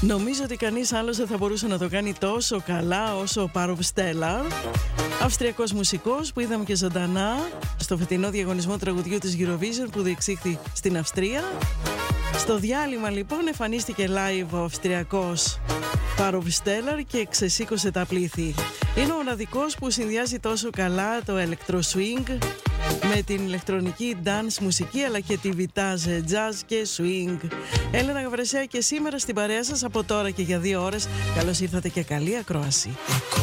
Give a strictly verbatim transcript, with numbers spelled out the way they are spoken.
Νομίζω ότι κανείς άλλος δεν θα μπορούσε να το κάνει τόσο καλά όσο ο Πάροβ Στέλλαρ, αυστριακός μουσικός που είδαμε και ζωντανά στο φετινό διαγωνισμό τραγουδιού της Eurovision που διεξήχθη στην Αυστρία. Στο διάλειμμα λοιπόν εμφανίστηκε live ο αυστριακός Πάροβ Στέλλαρ και ξεσήκωσε τα πλήθη. Είναι ο μοναδικός που συνδυάζει τόσο καλά το electro swing με την ηλεκτρονική dance μουσική αλλά και τη βιτάζ jazz και swing. Έλενα Γαβρεσέα και σήμερα στην παρέα σας από τώρα και για δύο ώρες. Καλώς ήρθατε και καλή ακρόαση.